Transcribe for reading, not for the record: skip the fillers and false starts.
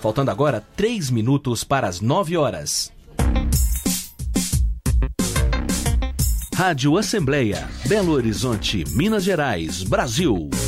Faltando agora 3 minutos para as 9 horas. Rádio Assembleia, Belo Horizonte, Minas Gerais, Brasil.